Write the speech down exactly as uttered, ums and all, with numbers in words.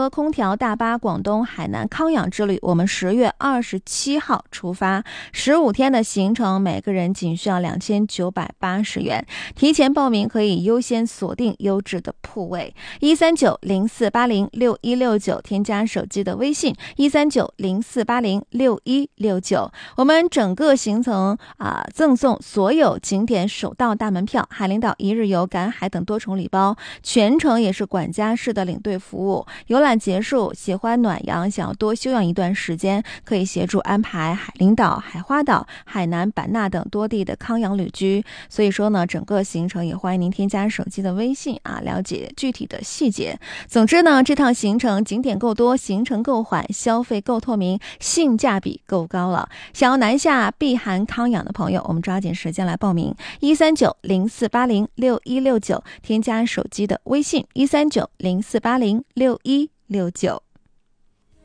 和空调大巴广东海南康养之旅，我们十月二十七号出发，十五天的行程，每个人仅需要两千九百八十元。提前报名可以优先锁定优质的铺位。一三九零四八零六一六九，添加手机的微信一三九零四八零六一六九。我们整个行程啊、呃、赠送所有景点首到大门票、海陵岛一日游、赶海等多重礼包，全程也是管家式的领队服务。游览结束，喜欢暖阳，想要多休养一段时间，可以协助安排海陵岛、海花岛、海南版纳等多地的康养旅居。所以说呢，整个行程也欢迎您添加手机的微信啊，了解具体的细节。总之呢，这趟行程景点够多，行程够缓，消费够透明，性价比够高了。想要南下避寒康养的朋友，我们抓紧时间来报名。一三九零四八零六一六九，添加手机的微信一三九零四八零六一六九。